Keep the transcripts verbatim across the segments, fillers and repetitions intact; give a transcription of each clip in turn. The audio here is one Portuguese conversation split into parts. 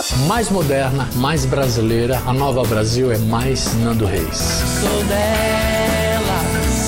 Mais moderna, mais brasileira, a Nova Brasil é mais Nando Reis. Sou dela,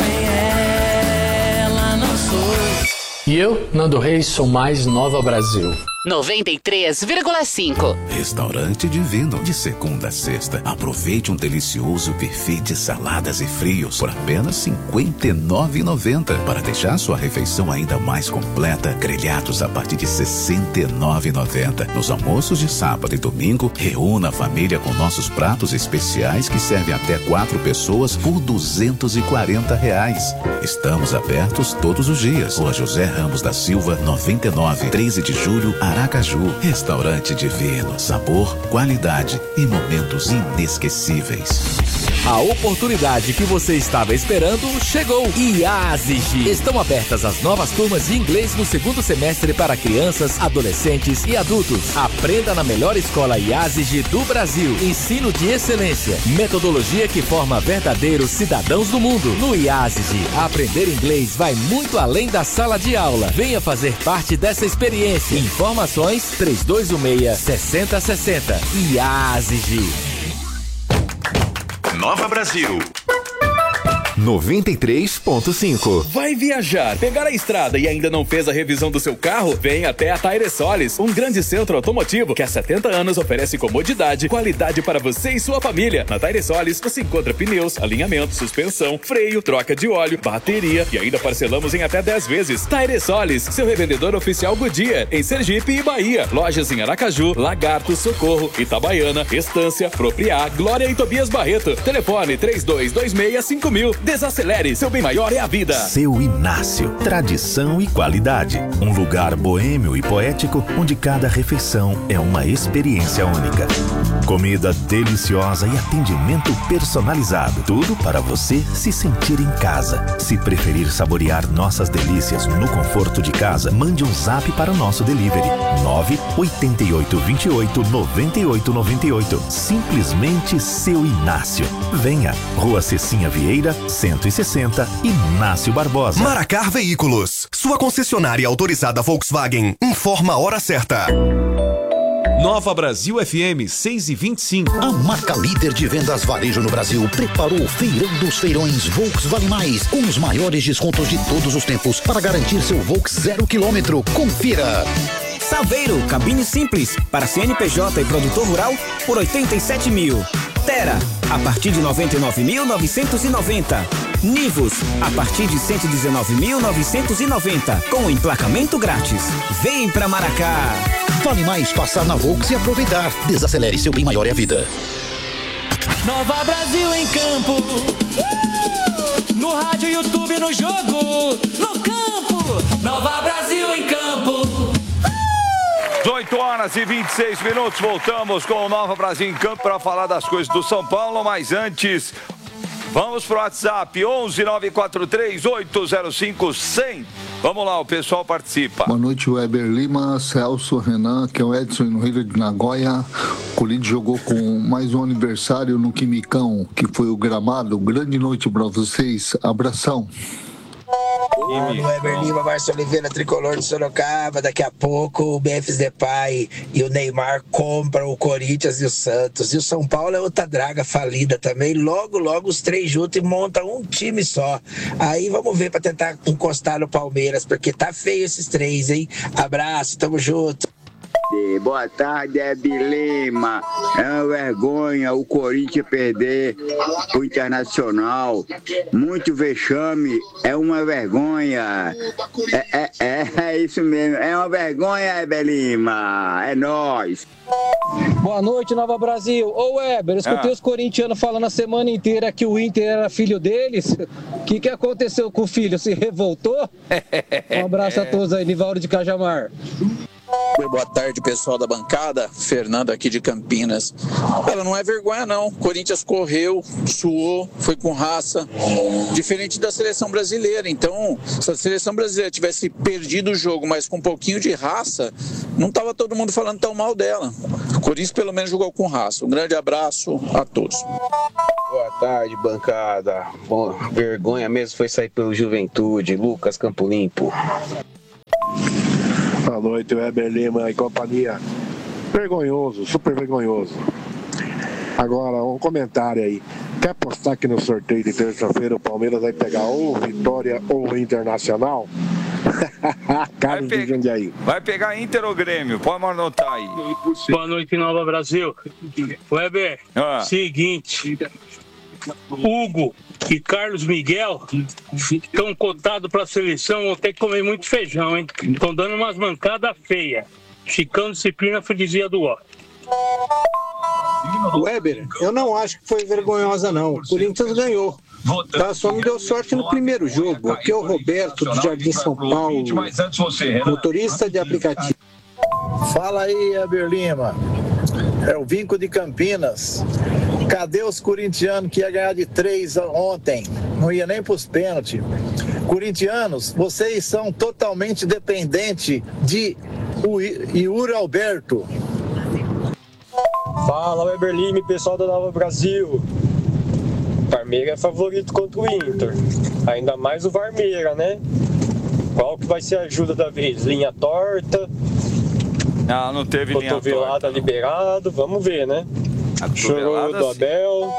sem ela não sou. E eu, Nando Reis, sou mais Nova Brasil. noventa e três vírgula cinco. Restaurante Divino, de segunda a sexta. Aproveite um delicioso buffet de saladas e frios por apenas cinquenta e nove reais e noventa centavos. Para deixar sua refeição ainda mais completa, grelhados a partir de sessenta e nove reais e noventa centavos. Nos almoços de sábado e domingo, reúna a família com nossos pratos especiais que servem até quatro pessoas por duzentos e quarenta reais. Estamos abertos todos os dias. Rua José Ramos da Silva, noventa e nove, treze de julho, Aracaju. Restaurante Divino. Sabor, qualidade e momentos inesquecíveis. A oportunidade que você estava esperando chegou. IASIG. Estão abertas as novas turmas de inglês no segundo semestre para crianças, adolescentes e adultos. Aprenda na melhor escola IASIG do Brasil. Ensino de excelência. Metodologia que forma verdadeiros cidadãos do mundo. No IASIG, aprender inglês vai muito além da sala de aula. Venha fazer parte dessa experiência. Informações três dois um seis, seis zero seis zero. IASIG. Nova Brasil. noventa e três ponto cinco. Vai viajar, pegar a estrada e ainda não fez a revisão do seu carro? Vem até a Tairesolis, um grande centro automotivo que há setenta anos oferece comodidade, qualidade para você e sua família. Na Tairesolis você encontra pneus, alinhamento, suspensão, freio, troca de óleo, bateria e ainda parcelamos em até dez vezes. Tairesolis, seu revendedor oficial Goodyear, em Sergipe e Bahia. Lojas em Aracaju, Lagarto, Socorro, Itabaiana, Estância, Propriá, Glória e Tobias Barreto. Telefone três dois dois seis, cinco mil. Desacelere, seu bem maior é a vida. Seu Inácio, tradição e qualidade. Um lugar boêmio e poético, onde cada refeição é uma experiência única. Comida deliciosa e atendimento personalizado. Tudo para você se sentir em casa. Se preferir saborear nossas delícias no conforto de casa, mande um zap para o nosso delivery. nove oito oito, dois oito, nove oito nove oito. Simplesmente Seu Inácio. Venha, Rua Cecinha Vieira, cento e sessenta, Inácio Barbosa. Maracar Veículos, sua concessionária autorizada Volkswagen. Informa a hora certa. Nova Brasil F M seis e vinte e cinco. A marca líder de vendas varejo no Brasil preparou o Feirão dos Feirões Volks Vale Mais, com os maiores descontos de todos os tempos para garantir seu Volks zero quilômetro. Confira. Saveiro, cabine simples para C N P J e produtor rural por oitenta e sete mil. Tera, a partir de noventa e nove mil novecentos e noventa. Nivus, a partir de cento e dezenove mil novecentos e noventa, com emplacamento grátis. Vem pra Maracá. Vale mais passar na Volks e aproveitar. Desacelere, seu bem maior é a vida. Nova Brasil em campo. Uh! No rádio, YouTube, no jogo. No campo. Nova Brasil em campo. dezoito horas e vinte e seis minutos, voltamos com o Nova Brasil em Campo para falar das coisas do São Paulo, mas antes, vamos pro WhatsApp, onze nove quatro três oito zero cinco cem. Vamos lá, o pessoal participa. Boa noite, Weber Lima, Celso, Renan, que é o Edson no Rio de Nagoya. O Corinthians jogou com mais um aniversário no Quimicão, que foi o gramado. Grande noite para vocês, abração. Mano, Weber Lima, Márcio Oliveira, tricolor de Sorocaba. Daqui a pouco o Memphis Depay e o Neymar compram o Corinthians e o Santos. E o São Paulo é outra draga falida também. Logo, logo os três juntos e montam um time só. Aí vamos ver pra tentar encostar no Palmeiras, porque tá feio esses três, hein? Abraço, tamo junto. Boa tarde, Hebe Lima. É uma vergonha o Corinthians perder o Internacional. Muito vexame. É uma vergonha. É, é, é, é isso mesmo. É uma vergonha, Hebe Lima. É nóis. Boa noite, Nova Brasil. Ô, Weber, eu escutei ah. os corintianos falando a semana inteira que o Inter era filho deles. O que, que aconteceu com o filho? Se revoltou? Um abraço a todos aí, Nivaldo de Cajamar. Boa tarde, pessoal da bancada. Fernando aqui de Campinas. Ela não é vergonha, não. O Corinthians correu, suou, foi com raça. Diferente da seleção brasileira. Então, se a seleção brasileira tivesse perdido o jogo, mas com um pouquinho de raça, não estava todo mundo falando tão mal dela. O Corinthians pelo menos jogou com raça. Um grande abraço a todos. Boa tarde, bancada. Bom, vergonha mesmo foi sair pelo Juventude. Lucas Campo Limpo. Boa noite, Weber Lima e companhia. Vergonhoso, super vergonhoso. Agora, um comentário aí. Quer apostar que no sorteio de terça-feira o Palmeiras vai pegar ou Vitória ou Internacional? Carlos de Jundiaí. Vai pegar Inter ou Grêmio? Pode anotar aí. Boa noite, Nova Brasil. Weber, ah. seguinte. Hugo e Carlos Miguel estão cotados para a seleção, vão ter que comer muito feijão, hein? Estão dando umas mancadas feias. Chicão, disciplina, freguesia do ó. Weber, eu não acho que foi vergonhosa, não. O Corinthians ganhou. Tá, só me deu sorte no primeiro jogo. Aqui é o Roberto, do Jardim São Paulo, motorista de aplicativo. Fala aí, Weber Lima. É o Vinco de Campinas. Cadê os corintianos que ia ganhar de três ontem? Não ia nem pros pênaltis. Corintianos, vocês são totalmente dependentes de Yuri Alberto. Fala, Weber Lima, pessoal da Nova Brasil. Varmeira é favorito contra o Inter. Ainda mais o Varmeira, né? Qual que vai ser a ajuda da vez? Linha torta? Não, não teve linha torta. Cotovelada liberado, vamos ver, né? Chorou do Abel.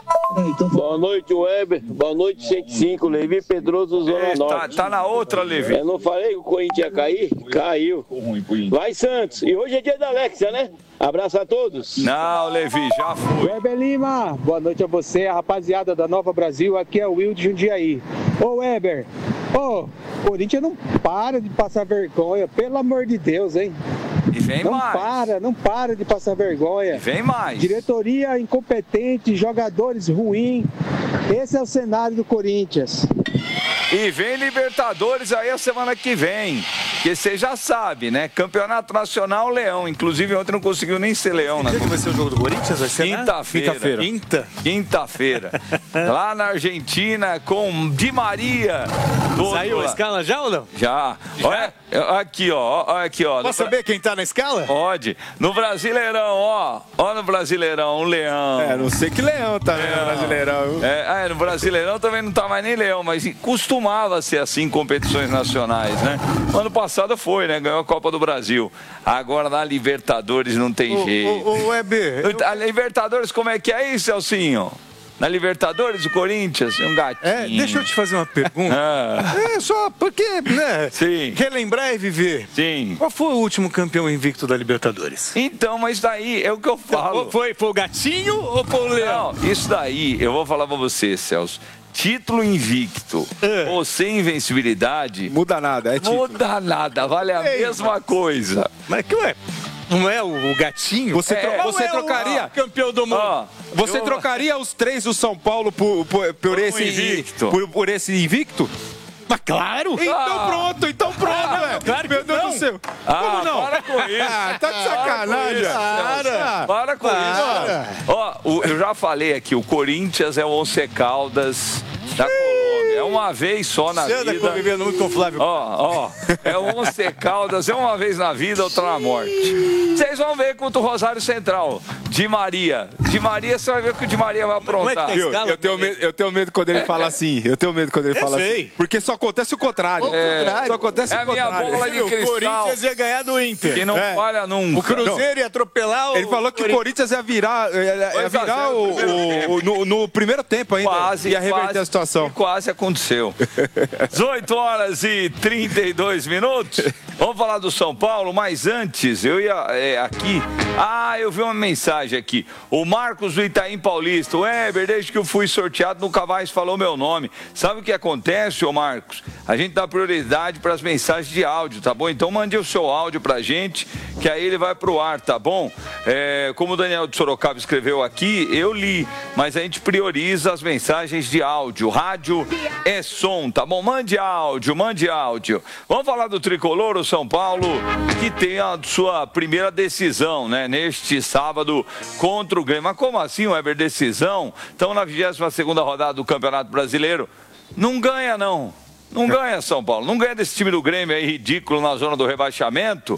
Boa noite, Weber. Boa noite, cento e cinco. Levi Pedroso, Zona é, Norte. Tá, tá na outra, Levi. Eu não falei que o Corinthians ia cair? Caiu. Vai, Santos. E hoje é dia da Alexia, né? Abraço a todos. Não, Levi, já fui. Weber Lima, boa noite a você, a rapaziada da Nova Brasil. Aqui é o Will de Jundiaí. Ô, Weber, ô, Corinthians não para de passar vergonha, pelo amor de Deus, hein? E vem não mais. Não para, não para de passar vergonha. E vem mais. Diretoria incompetente, jogadores ruins. Esse é o cenário do Corinthians. E vem Libertadores aí a semana que vem. Que você já sabe, né? Campeonato Nacional, Leão. Inclusive, ontem não conseguiu nem ser Leão. Quando vai ser o jogo do Corinthians? Vai ser quinta-feira. Quinta-feira. Quinta? Quinta-feira. Lá na Argentina, com Di Maria. Saiu a escala já ou não? Já. já? Olha, aqui, ó. Olha aqui, ó. Posso saber quem tá na escala? Pode. No Brasileirão, ó. Ó no Brasileirão, o Leão. É, não sei que Leão tá no Brasileirão. É, é, no Brasileirão também não tá mais nem Leão, mas costumava ser assim em competições nacionais, né? Ano passado foi, né? Ganhou a Copa do Brasil. Agora na Libertadores não tem o, jeito. O, o Weber... A Libertadores, como é que é isso, Celcinho? Na Libertadores, o Corinthians, um gatinho. É, deixa eu te fazer uma pergunta. Ah. É, só porque, né? Sim. Relembrar e viver. Sim. Qual foi o último campeão invicto da Libertadores? Então, mas daí é o que eu falo. Foi, foi o gatinho ou foi o leão? Não, isso daí, eu vou falar pra você, Celso. Título invicto é. ou sem invencibilidade... Muda nada, é título. Muda nada, vale a Ei, mesma mas... coisa. Mas que ué? Não é o gatinho? Você, é, tro você é trocaria... O campeão do mundo. Ah, você eu... trocaria os três do São Paulo por, por, por, esse, invicto. Por, por esse invicto? Mas claro! Então ah. pronto, então pronto, ah, é. Claro que meu Deus não. do céu. Ah, Como não? Para com isso. Ah, tá de sacanagem. Para, para com para. isso. Ó, o, eu já falei aqui, o Corinthians é o Once Caldas da Colômbia. É uma vez só na Você vida. Você anda convivendo muito com o Flávio. Ó, ó. É o Once Caldas, é uma vez na vida, outra na morte. Vocês vão ver contra o Rosário Central. Di Maria. Di Maria, você vai ver o que o Di Maria vai aprontar. É eu, eu, tenho medo, eu tenho medo quando ele fala assim. Eu tenho medo quando ele eu fala sei. assim. Porque só acontece o contrário. É, só acontece é o contrário. É a minha bola de cristal. O Corinthians ia ganhar do Inter. Que não é. falha nunca. O Cruzeiro ia atropelar o... Ele falou que o Corinthians ia virar, ia, ia virar o, o, o, no, no primeiro tempo ainda. Quase, ia reverter quase, a situação. Quase aconteceu. dezoito horas e trinta e dois minutos. Vamos falar do São Paulo, mas antes, eu ia é, aqui... Ah, eu vi uma mensagem aqui. O Marcos do Itaim Paulista. O Weber, desde que eu fui sorteado, nunca mais falou meu nome. Sabe o que acontece, ô Marcos? A gente dá prioridade para as mensagens de áudio, tá bom? Então mande o seu áudio pra gente, que aí ele vai pro ar, tá bom? É, como o Daniel de Sorocaba escreveu aqui, eu li, mas a gente prioriza as mensagens de áudio. Rádio é som, tá bom? Mande áudio, mande áudio. Vamos falar do Tricolor, o São Paulo, que tem a sua primeira decisão, né? Neste sábado contra o Grêmio. Mas como assim, Weber, decisão? Estamos na vigésima segunda rodada do Campeonato Brasileiro. Não ganha, não. Não ganha, São Paulo. Não ganha desse time do Grêmio aí, ridículo, na zona do rebaixamento.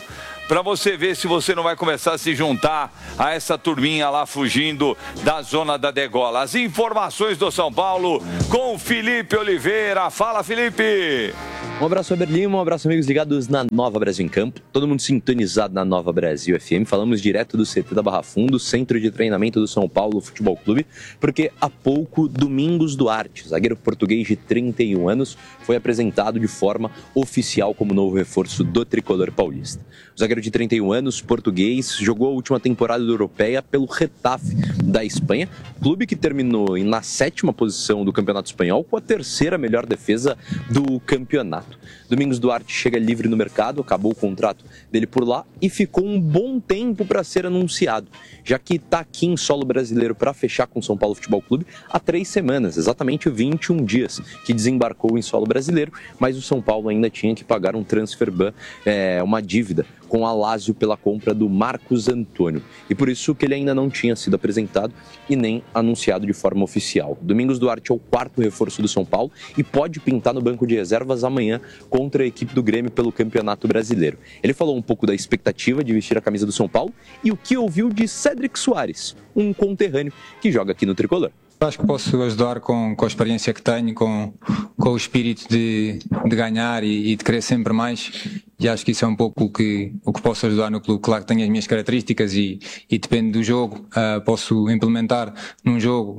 para você ver se você não vai começar a se juntar a essa turminha lá fugindo da zona da degola. As informações do São Paulo com Felipe Oliveira. Fala, Felipe! Um abraço, Weber Lima, um abraço, amigos ligados na Nova Brasil em Campo. Todo mundo sintonizado na Nova Brasil F M. Falamos direto do C T da Barra Fundo, Centro de Treinamento do São Paulo Futebol Clube, porque há pouco, Domingos Duarte, zagueiro português de trinta e um anos, foi apresentado de forma oficial como novo reforço do tricolor paulista. O zagueiro de trinta e um anos, português, jogou a última temporada europeia pelo Getafe da Espanha, clube que terminou na sétima posição do Campeonato Espanhol com a terceira melhor defesa do campeonato. Domingos Duarte chega livre no mercado, acabou o contrato dele por lá e ficou um bom tempo para ser anunciado, já que está aqui em solo brasileiro para fechar com o São Paulo Futebol Clube há três semanas, exatamente vinte e um dias que desembarcou em solo brasileiro, mas o São Paulo ainda tinha que pagar um transfer ban, é, uma dívida com a Lazio pela compra do Marcos Antônio. E por isso que ele ainda não tinha sido apresentado e nem anunciado de forma oficial. Domingos Duarte é o quarto reforço do São Paulo e pode pintar no banco de reservas amanhã contra a equipe do Grêmio pelo Campeonato Brasileiro. Ele falou um pouco da expectativa de vestir a camisa do São Paulo e o que ouviu de Cédric Soares, um conterrâneo que joga aqui no Tricolor. Acho que posso ajudar com, com a experiência que tenho, com, com o espírito de, de ganhar e, e de querer sempre mais, e acho que isso é um pouco o que, o que posso ajudar no clube. Claro que tenho as minhas características e, e depende do jogo, uh, posso implementar num jogo,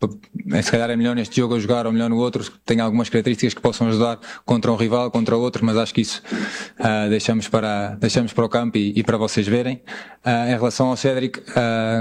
um, se calhar é melhor neste jogo a jogar ou melhor no outro, tenho algumas características que possam ajudar contra um rival, contra outro, mas acho que isso uh, deixamos, para, deixamos para o campo e, e para vocês verem. Uh, em relação ao Cédric, uh,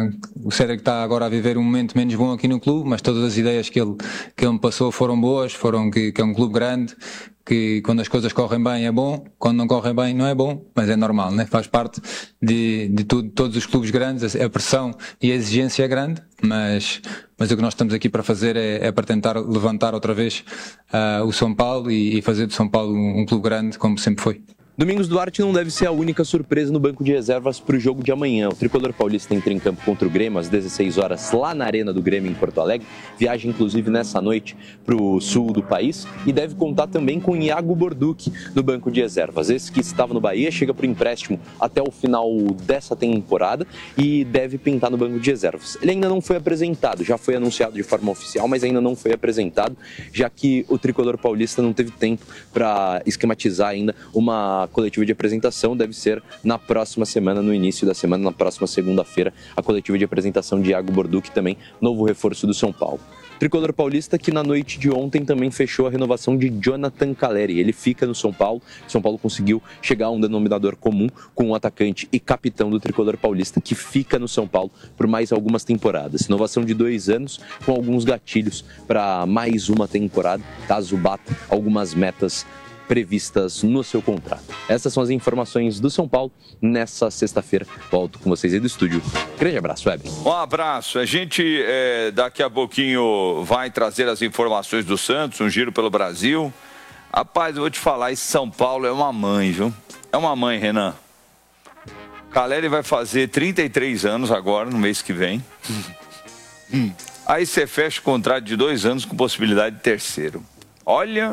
o Cédric está agora a viver um momento menos bom aqui no clube, mas todas as ideias que ele, que ele me passou foram boas, foram que, que é um clube grande, que quando as coisas correm bem é bom, quando não correm bem não é bom, mas é normal, né? Faz parte de, de tudo, todos os clubes grandes, a pressão e a exigência é grande, mas, mas o que nós estamos aqui para fazer é, é para tentar levantar outra vez uh, o São Paulo e, e fazer do São Paulo um, um clube grande como sempre foi. Domingos Duarte não deve ser a única surpresa no banco de reservas para o jogo de amanhã. O tricolor paulista entra em campo contra o Grêmio às dezesseis horas lá na Arena do Grêmio em Porto Alegre. Viaja inclusive nessa noite para o sul do país e deve contar também com Iago Borducchi no banco de reservas. Esse que estava no Bahia chega para o empréstimo até o final dessa temporada e deve pintar no banco de reservas. Ele ainda não foi apresentado, já foi anunciado de forma oficial, mas ainda não foi apresentado, já que o tricolor paulista não teve tempo para esquematizar ainda uma coletiva de apresentação. Deve ser na próxima semana, no início da semana, na próxima segunda-feira, a coletiva de apresentação de Iago Borducchi, também novo reforço do São Paulo. Tricolor paulista que na noite de ontem também fechou a renovação de Jonathan Calleri. Ele fica no São Paulo. São Paulo conseguiu chegar a um denominador comum com o atacante e capitão do tricolor paulista que fica no São Paulo por mais algumas temporadas. Renovação de dois anos com alguns gatilhos para mais uma temporada, caso bata algumas metas previstas no seu contrato. Essas são as informações do São Paulo nessa sexta-feira. Volto com vocês aí do estúdio. Grande abraço, Weber. Um abraço. A gente é, daqui a pouquinho vai trazer as informações do Santos, um giro pelo Brasil. Rapaz, eu vou te falar, esse São Paulo é uma mãe, viu? É uma mãe, Renan. Calleri vai fazer trinta e três anos agora, no mês que vem. Hum. Aí você fecha o contrato de dois anos com possibilidade de terceiro. Olha...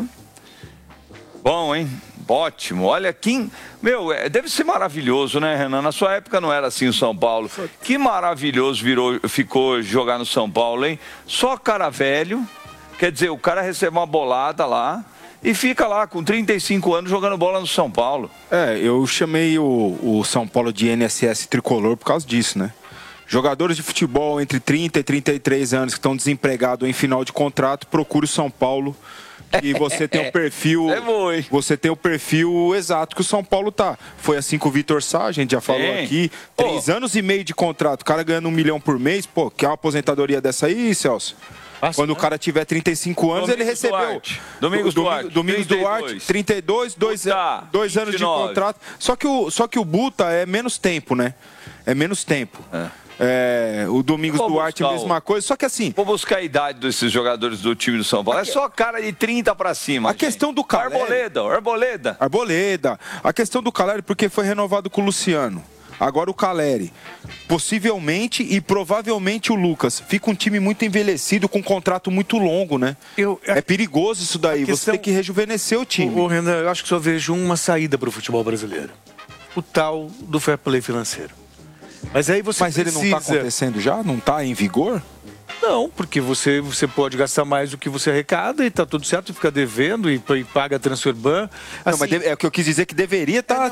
Bom, hein? Ótimo. Olha, quem... Meu, deve ser maravilhoso, né, Renan? Na sua época não era assim o São Paulo. Que maravilhoso virou, ficou jogar no São Paulo, hein? Só cara velho. Quer dizer, o cara recebe uma bolada lá e fica lá com trinta e cinco anos jogando bola no São Paulo. É, eu chamei o, o São Paulo de N S S tricolor por causa disso, né? Jogadores de futebol entre trinta e trinta e três anos que estão desempregados em final de contrato, procure o São Paulo. E você tem o perfil, é bom, hein? Você tem o perfil exato que o São Paulo tá. Foi assim com o Vitor Sá, a gente já falou Sim. aqui. Três oh. anos e meio de contrato, o cara ganhando um milhão por mês. Pô, quer uma aposentadoria dessa aí, Celso? Nossa, Quando né? o cara tiver trinta e cinco anos, Domingos ele recebeu. Duarte. Domingos Duarte. Domingos Duarte, trinta e dois, dois, Buta, dois anos de contrato. Só que, o, só que o Buta é menos tempo, né? É menos tempo. É. É, o Domingos Duarte, a mesma coisa, só que assim... Vou buscar a idade desses jogadores do time do São Paulo. É só cara de trinta pra cima. A gente. questão do Calleri... Arboleda, Arboleda. Arboleda. A questão do Calleri, porque foi renovado com o Luciano. Agora o Calleri. Possivelmente e provavelmente o Lucas. Fica um time muito envelhecido, com um contrato muito longo, né? Eu, a... É perigoso isso daí. Questão... Você tem que rejuvenescer o time. Ô, Renan, eu acho que só vejo uma saída para o futebol brasileiro. o tal do fair play financeiro. Mas aí você Mas precisa... ele não está acontecendo já? Não está em vigor? Não, porque você, você pode gastar mais do que você arrecada e está tudo certo, fica devendo e, e paga a Transferban. Assim, não, mas é o que eu quis dizer que deveria estar